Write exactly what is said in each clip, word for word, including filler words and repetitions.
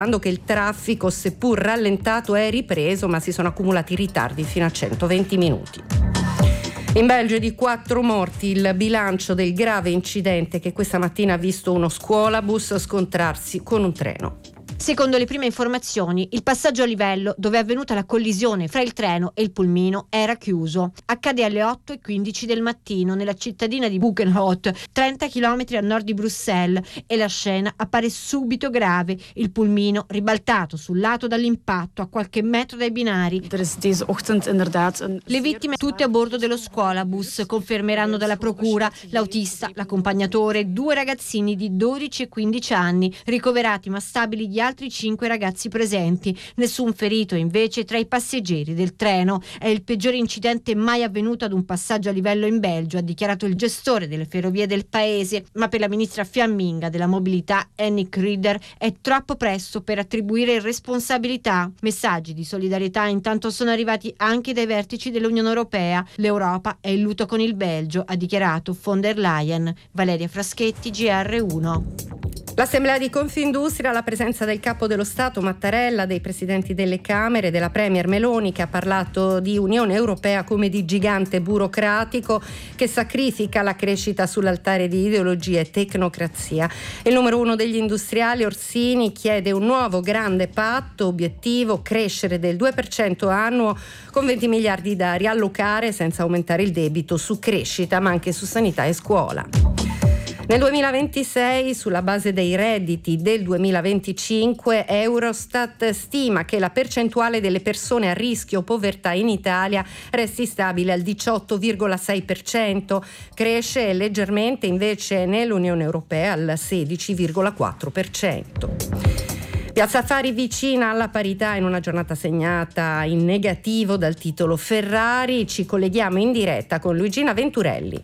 che il traffico, seppur rallentato, è ripreso, ma si sono accumulati ritardi fino a centoventi minuti. In Belgio di quattro morti il bilancio del grave incidente che questa mattina ha visto uno scuolabus scontrarsi con un treno. Secondo le prime informazioni, il passaggio a livello dove è avvenuta la collisione fra il treno e il pulmino era chiuso. Accade alle otto e quindici del mattino nella cittadina di Bukenhout, trenta chilometri a nord di Bruxelles, e la scena appare subito grave. Il pulmino ribaltato sul lato dall'impatto a qualche metro dai binari. Le vittime tutte a bordo dello scuolabus, confermeranno dalla procura. L'autista, l'accompagnatore e due ragazzini di dodici e quindici anni, ricoverati ma stabili gli altri cinque ragazzi presenti. Nessun ferito invece tra i passeggeri del treno. È il peggiore incidente mai avvenuto ad un passaggio a livello in Belgio, ha dichiarato il gestore delle ferrovie del paese, ma per la ministra fiamminga della mobilità Annick Rieder è troppo presto per attribuire responsabilità. Messaggi di solidarietà intanto sono arrivati anche dai vertici dell'Unione Europea. L'Europa è in lutto con il Belgio, ha dichiarato von der Leyen. Valeria Fraschetti, G R uno. L'Assemblea di Confindustria, alla presenza del Capo dello Stato Mattarella, dei Presidenti delle Camere, della Premier Meloni, che ha parlato di Unione Europea come di gigante burocratico che sacrifica la crescita sull'altare di ideologia e tecnocrazia. Il numero uno degli industriali, Orsini, chiede un nuovo grande patto, obiettivo crescere del due per cento annuo con venti miliardi da riallocare senza aumentare il debito su crescita ma anche su sanità e scuola. Nel duemilaventisei, sulla base dei redditi del duemilaventicinque, Eurostat stima che la percentuale delle persone a rischio povertà in Italia resti stabile al diciotto virgola sei per cento, cresce leggermente invece nell'Unione Europea al sedici virgola quattro per cento. Piazza Affari vicina alla parità in una giornata segnata in negativo dal titolo Ferrari. Ci colleghiamo in diretta con Luigina Venturelli.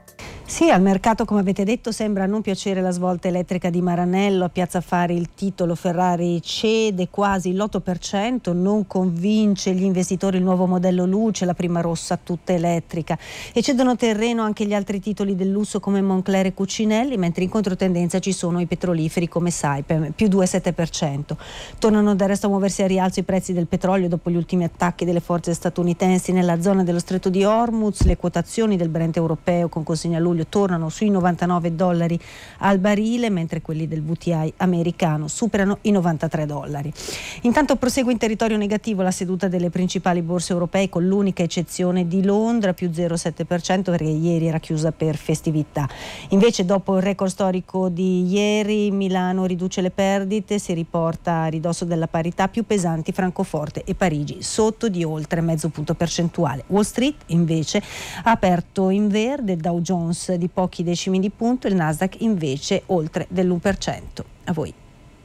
Sì, al mercato, come avete detto, sembra non piacere la svolta elettrica di Maranello. A Piazza Affari il titolo Ferrari cede quasi l'otto per cento, non convince gli investitori il nuovo modello luce, la prima rossa tutta elettrica, e cedono terreno anche gli altri titoli del lusso come Moncler e Cucinelli, mentre in controtendenza ci sono i petroliferi come Saipem, più due virgola sette per cento. Tornano del resto a muoversi a rialzo i prezzi del petrolio dopo gli ultimi attacchi delle forze statunitensi nella zona dello Stretto di Hormuz. Le quotazioni del Brent europeo con consegna a luglio tornano sui novantanove dollari al barile, mentre quelli del W T I americano superano i novantatré dollari. Intanto prosegue in territorio negativo la seduta delle principali borse europee, con l'unica eccezione di Londra, più zero virgola sette per cento, perché ieri era chiusa per festività. Invece, dopo il record storico di ieri, Milano riduce le perdite, si riporta a ridosso della parità, più pesanti Francoforte e Parigi, sotto di oltre mezzo punto percentuale. Wall Street invece ha aperto in verde, Dow Jones di pochi decimi di punto, il Nasdaq invece oltre dell'uno per cento. A voi.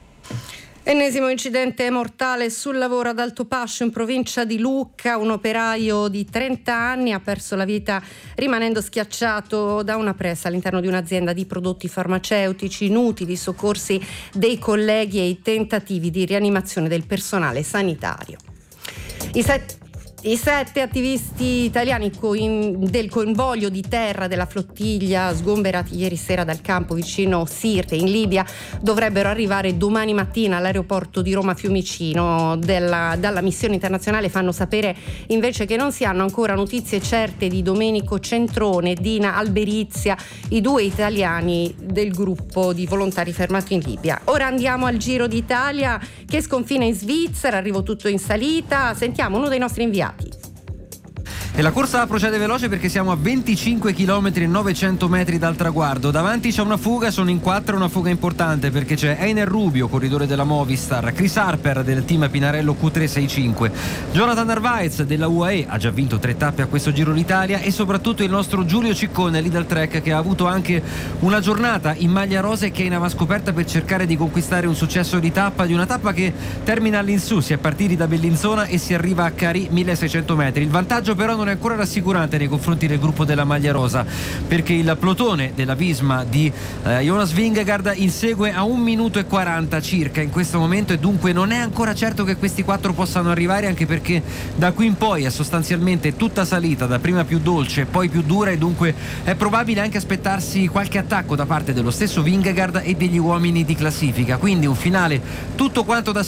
Ennesimo incidente mortale sul lavoro ad Altopascio in provincia di Lucca. Un operaio di trenta anni ha perso la vita rimanendo schiacciato da una pressa all'interno di un'azienda di prodotti farmaceutici. Inutili soccorsi dei colleghi e i tentativi di rianimazione del personale sanitario. I set I sette attivisti italiani coin- del convoglio di terra della flottiglia sgomberati ieri sera dal campo vicino Sirte in Libia dovrebbero arrivare domani mattina all'aeroporto di Roma Fiumicino. Della, dalla missione internazionale fanno sapere invece che non si hanno ancora notizie certe di Domenico Centrone e Dina Alberizia, i due italiani del gruppo di volontari fermato in Libia. Ora andiamo al Giro d'Italia che sconfina in Svizzera, arrivo tutto in salita. Sentiamo uno dei nostri inviati. E la corsa procede veloce perché siamo a venticinque chilometri e novecento metri dal traguardo. Davanti c'è una fuga, sono in quattro, una fuga importante perché c'è Einer Rubio, corridore della Movistar, Chris Harper del team Pinarello Q tre sessantacinque, Jonathan Narvaez della U A E, ha già vinto tre tappe a questo Giro d'Italia, e soprattutto il nostro Giulio Ciccone, Lidl Trek, che ha avuto anche una giornata in maglia rosa e che è in avanscoperta per cercare di conquistare un successo di tappa, di una tappa che termina all'insù. Si è partiti da Bellinzona e si arriva a Cari, milleseicento metri. Il vantaggio però non è ancora rassicurante nei confronti del gruppo della maglia rosa, perché il plotone della Visma di eh, Jonas Vingegaard insegue a un minuto e quaranta circa in questo momento, e dunque non è ancora certo che questi quattro possano arrivare, anche perché da qui in poi è sostanzialmente tutta salita, da prima più dolce poi più dura, e dunque è probabile anche aspettarsi qualche attacco da parte dello stesso Vingegaard e degli uomini di classifica. Quindi un finale tutto quanto da